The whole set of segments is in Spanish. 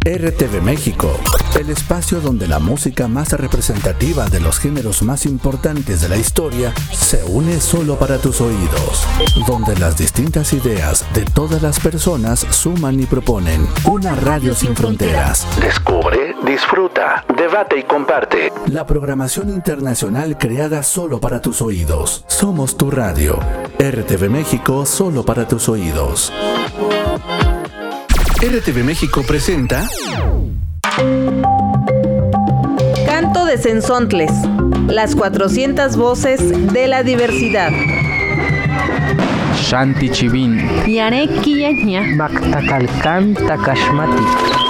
RTV México, el espacio donde la música más representativa de los géneros más importantes de la historia se une solo para tus oídos, donde las distintas ideas de todas las personas suman y proponen una radio sin fronteras. Descubre, disfruta, debate y comparte. La programación internacional creada solo para tus oídos. Somos tu radio. RTV México, solo para tus oídos. RTV México presenta Canto de Cenzontles, las 400 voces de la diversidad. Shanti Chivin Yareki Yaña Baktakalkan Takashmati.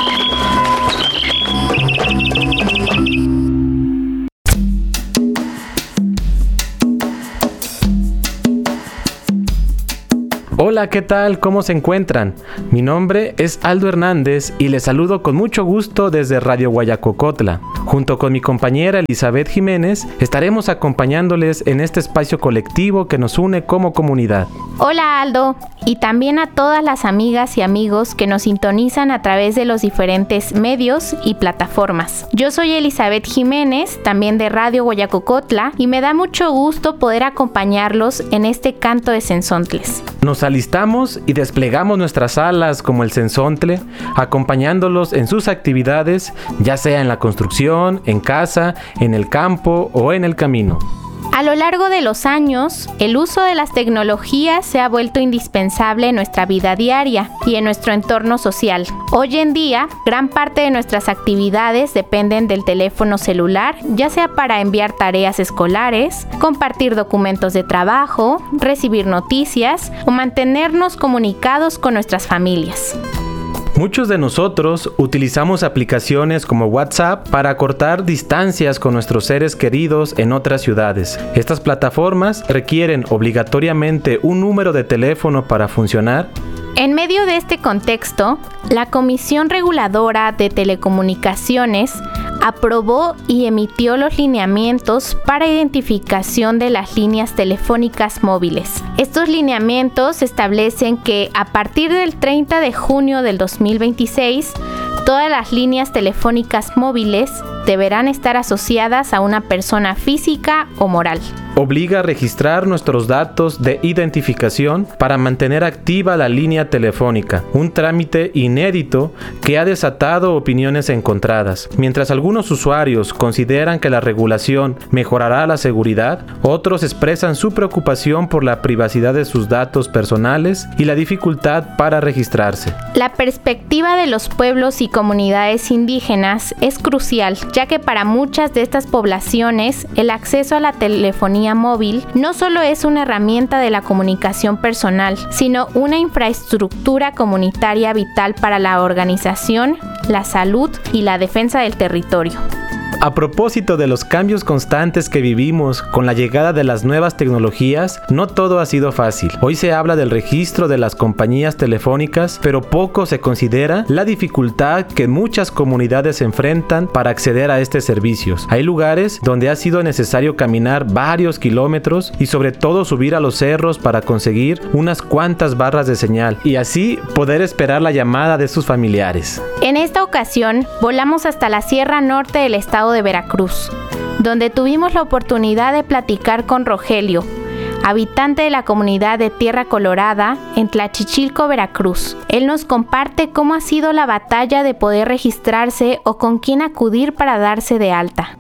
Hola, ¿qué tal? ¿Cómo se encuentran? Mi nombre es Aldo Hernández y les saludo con mucho gusto desde Radio Guayacocotla. Junto con mi compañera Elizabeth Jiménez, estaremos acompañándoles en este espacio colectivo que nos une como comunidad. Hola Aldo, y también a todas las amigas y amigos que nos sintonizan a través de los diferentes medios y plataformas. Yo soy Elizabeth Jiménez, también de Radio Guayacocotla, y me da mucho gusto poder acompañarlos en este canto de Cenzontles. Nos alistamos y desplegamos nuestras alas como el cenzontle, acompañándolos en sus actividades, ya sea en la construcción, en casa, en el campo o en el camino. A lo largo de los años, el uso de las tecnologías se ha vuelto indispensable en nuestra vida diaria y en nuestro entorno social. Hoy en día, gran parte de nuestras actividades dependen del teléfono celular, ya sea para enviar tareas escolares, compartir documentos de trabajo, recibir noticias o mantenernos comunicados con nuestras familias. Muchos de nosotros utilizamos aplicaciones como WhatsApp para acortar distancias con nuestros seres queridos en otras ciudades. Estas plataformas requieren obligatoriamente un número de teléfono para funcionar. En medio de este contexto, la Comisión Reguladora de Telecomunicaciones aprobó y emitió los lineamientos para identificación de las líneas telefónicas móviles. Estos lineamientos establecen que a partir del 30 de junio del 2026, todas las líneas telefónicas móviles deberán estar asociadas a una persona física o moral. Obliga a registrar nuestros datos de identificación para mantener activa la línea telefónica, un trámite inédito que ha desatado opiniones encontradas. Mientras algunos usuarios consideran que la regulación mejorará la seguridad, otros expresan su preocupación por la privacidad de sus datos personales y la dificultad para registrarse. La perspectiva de los pueblos y comunidades indígenas es crucial, ya que para muchas de estas poblaciones el acceso a la telefonía móvil no solo es una herramienta de la comunicación personal, sino una infraestructura comunitaria vital para la organización, la salud y la defensa del territorio. A propósito de los cambios constantes que vivimos con la llegada de las nuevas tecnologías, no todo ha sido fácil. Hoy se habla del registro de las compañías telefónicas, pero poco se considera la dificultad que muchas comunidades enfrentan para acceder a estos servicios. Hay lugares donde ha sido necesario caminar varios kilómetros y sobre todo subir a los cerros para conseguir unas cuantas barras de señal y así poder esperar la llamada de sus familiares. En esta ocasión, volamos hasta la Sierra Norte del estado de Veracruz, donde tuvimos la oportunidad de platicar con Rogelio, habitante de la comunidad de Tierra Colorada en Tlachichilco, Veracruz. Él nos comparte cómo ha sido la batalla de poder registrarse o con quién acudir para darse de alta.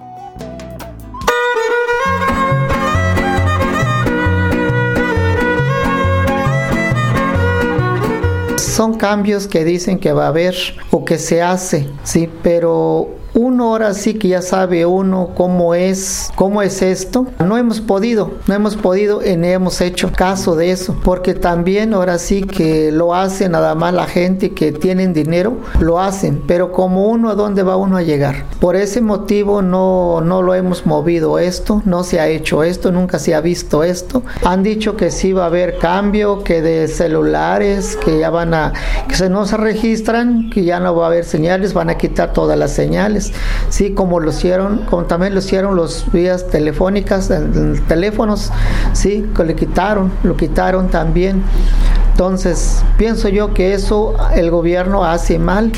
Son cambios que dicen que va a haber o que se hace, sí, pero uno ahora sí que ya sabe uno cómo es esto. No hemos podido y no hemos hecho caso de eso, porque también ahora sí que lo hace nada más la gente que tienen dinero, lo hacen, pero como uno, ¿a dónde va uno a llegar? Por ese motivo no lo hemos movido esto, no se ha hecho esto, nunca se ha visto esto. Han dicho que sí va a haber cambio, que de celulares, que ya que no se registran, que ya no va a haber señales, van a quitar todas las señales. Sí, como también lo hicieron los vías telefónicas, teléfonos, sí, que lo quitaron también. Entonces, pienso yo que eso el gobierno hace mal,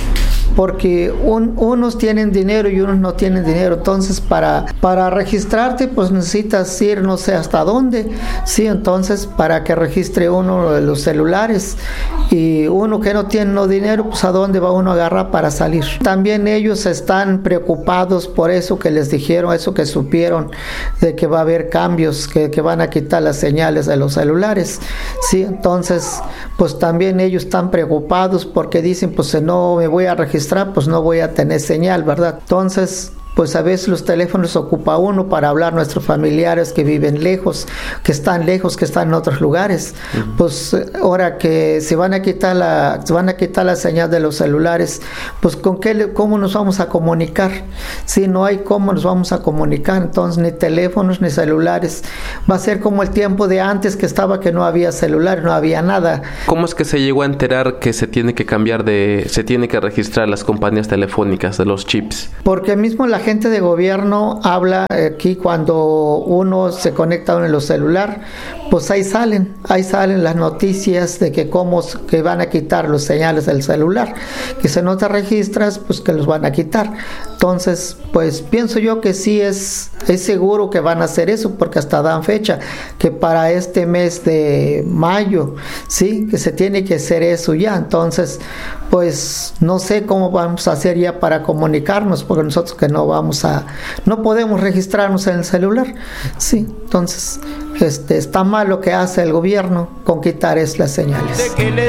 porque unos tienen dinero y unos no tienen dinero. Entonces para registrarte pues necesitas ir no sé hasta dónde, sí, entonces para que registre uno los celulares, y uno que no tiene dinero, pues a dónde va uno a agarrar para salir. También ellos están preocupados por eso que les dijeron, eso que supieron, de que va a haber cambios, que van a quitar las señales de los celulares, sí, entonces pues también ellos están preocupados porque dicen, pues si no me voy a registrar, pues no voy a tener señal, ¿verdad? Entonces pues a veces los teléfonos ocupa uno para hablar a nuestros familiares que viven lejos, que están en otros lugares. Uh-huh. Pues ahora que se van a quitar la señal de los celulares, pues ¿cómo nos vamos a comunicar? Si no hay cómo nos vamos a comunicar, entonces ni teléfonos ni celulares. Va a ser como el tiempo de antes que no había celular, no había nada. ¿Cómo es que se llegó a enterar que se tiene que registrar las compañías telefónicas de los chips? Porque mismo la gente de gobierno habla aquí cuando uno se conecta en los celular, pues ahí salen las noticias de que van a quitar los señales del celular, que si no te registras, pues que los van a quitar. Entonces, pues pienso yo que sí es seguro que van a hacer eso, porque hasta dan fecha, que para este mes de mayo, sí, que se tiene que hacer eso ya. Entonces, pues no sé cómo vamos a hacer ya para comunicarnos, porque nosotros que no podemos registrarnos en el celular, sí. Entonces, está mal lo que hace el gobierno con quitar las señales.